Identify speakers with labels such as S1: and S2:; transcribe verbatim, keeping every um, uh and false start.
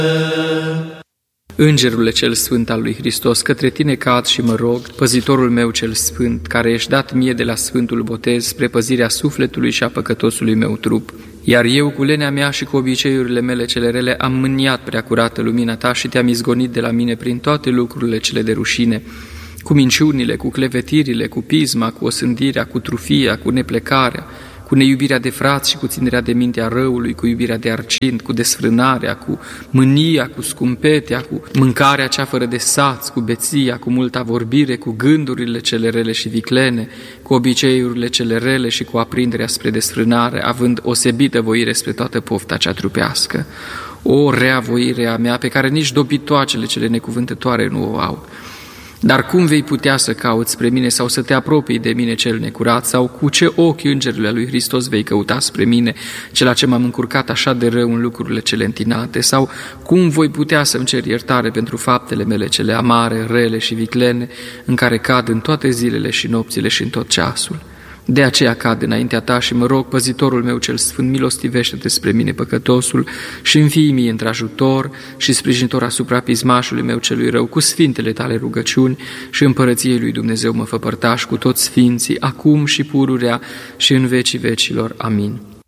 S1: Îngerule cel sfânt al lui Hristos, către tine cad și mă rog, păzitorul meu cel sfânt, care ești dat mie de la Sfântul Botez spre păzirea sufletului și a păcătosului meu trup. Iar eu, cu lenea mea și cu obiceiurile mele cele rele, am mâniat preacurată lumina ta și te-am izgonit de la mine prin toate lucrurile cele de rușine, cu minciunile, cu clevetirile, cu pisma, cu osândirea, cu trufia, cu neplecarea, cu neiubirea de frați și cu ținerea de minte a răului, cu iubirea de argint, cu desfrânarea, cu mânia, cu scumpetea, cu mâncarea cea fără de saț, cu beția, cu multa vorbire, cu gândurile cele rele și viclene, cu obiceiurile cele rele și cu aprinderea spre desfrânare, având osebită voire spre toată pofta cea trupească. O rea voire a mea, pe care nici dobitoacele cele necuvântătoare nu o au. Dar cum vei putea să cauți spre mine sau să te apropii de mine cel necurat, sau cu ce ochi îngerului lui Hristos vei căuta spre mine, cela ce m-am încurcat așa de rău în lucrurile cele întinate, sau cum voi putea să-mi cer iertare pentru faptele mele cele amare, rele și viclene, în care cad în toate zilele și nopțile și în tot ceasul? De aceea cad înaintea ta și mă rog, păzitorul meu cel sfânt, milostivește-te spre mine păcătosul și înfii mie într-ajutor și sprijinitor asupra pismașului meu celui rău, cu sfintele tale rugăciuni și împărăției lui Dumnezeu mă fă părtaș cu toți sfinții, acum și pururea și în vecii vecilor. Amin.